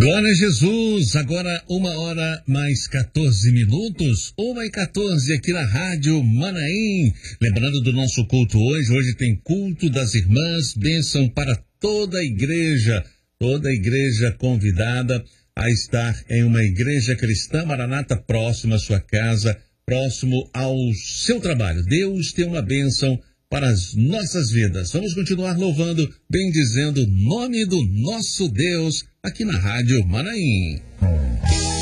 Glória a Jesus, agora 1h mais 14, 1h14 aqui na Rádio Manaim. Lembrando do nosso culto hoje tem culto das irmãs, bênção para toda a igreja convidada a estar em uma igreja cristã Maranata próximo à sua casa, próximo ao seu trabalho. Deus tem uma bênção para as nossas vidas. Vamos continuar louvando, bendizendo o nome do nosso Deus aqui na Rádio Manaim.